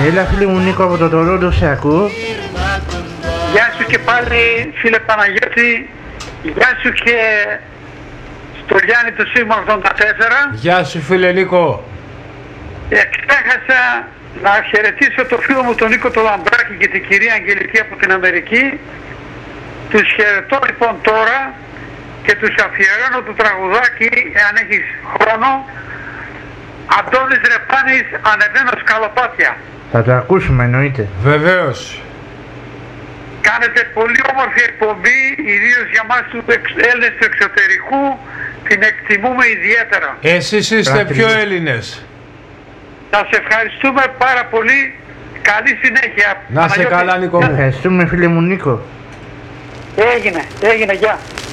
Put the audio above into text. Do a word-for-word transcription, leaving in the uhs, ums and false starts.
Έλα φίλε μου Νίκο από το Τορόντο, σε ακούω. Γεια σου και πάλι φίλε Παναγιώτη. Γεια σου και στο Γιάννη του Σίγμα ογδόντα τέσσερα. Γεια σου φίλε Νίκο. Εξέχασα να χαιρετήσω το φίλο μου τον Νίκο το Λαμπράκη και την κυρία Αγγελική από την Αμερική. Τους χαιρετώ λοιπόν τώρα και τους αφιερώνω το τραγουδάκι, εάν έχεις χρόνο. Αντώνης Ρεπάνης, ανεβαίνω σκαλοπάτια. Θα το ακούσουμε εννοείται. Βεβαίως. Κάνετε πολύ όμορφη εκπομπή, ιδίως για μας τους Έλληνες του εξωτερικού. Την εκτιμούμε ιδιαίτερα. Εσείς είστε Πράτρι. πιο Έλληνες. Σας ευχαριστούμε πάρα πολύ. Καλή συνέχεια. Να σε Παναγιώτη. καλά Νίκο μου. Ευχαριστούμε φίλε μου Νίκο. Έγινε, έγινε, γεια.